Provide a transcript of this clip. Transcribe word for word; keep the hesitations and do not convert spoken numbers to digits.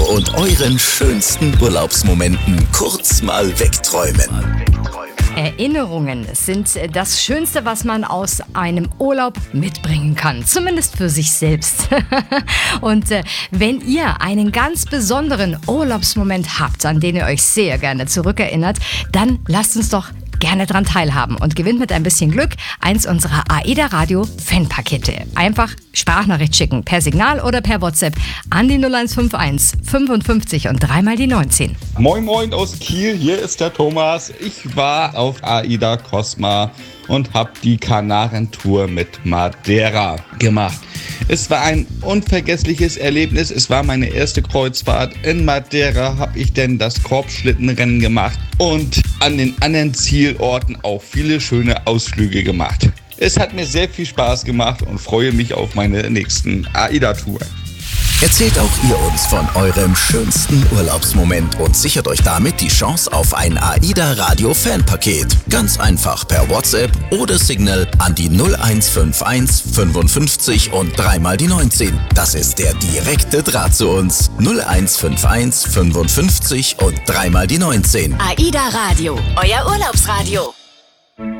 und euren schönsten Urlaubsmomenten kurz mal wegträumen. Erinnerungen sind das Schönste, was man aus einem Urlaub mitbringen kann. Zumindest für sich selbst. Und äh, wenn ihr einen ganz besonderen Urlaubsmoment habt, an den ihr euch sehr gerne zurückerinnert, dann lasst uns doch gerne dran teilhaben und gewinnt mit ein bisschen Glück eins unserer AIDA Radio Fanpakete. Einfach Sprachnachricht schicken, per Signal oder per WhatsApp an die null eins fünf eins fünfundfünfzig und dreimal die neunzehn. Moin Moin aus Kiel, hier ist der Thomas. Ich war auf AIDA Cosma und habe die Kanarentour mit Madeira gemacht. Es war ein unvergessliches Erlebnis. Es war meine erste Kreuzfahrt. In Madeira habe ich denn das Korbschlittenrennen gemacht und an den anderen Zielorten auch viele schöne Ausflüge gemacht. Es hat mir sehr viel Spaß gemacht und freue mich auf meine nächsten AIDA-Touren. Erzählt auch ihr uns von eurem schönsten Urlaubsmoment und sichert euch damit die Chance auf ein AIDA Radio Fanpaket. Ganz einfach per WhatsApp oder Signal an die null eins fünf eins fünfundfünfzig und dreimal die neunzehn. Das ist der direkte Draht zu uns. null eins fünf eins fünfundfünfzig und dreimal die neunzehn. AIDA Radio, euer Urlaubsradio.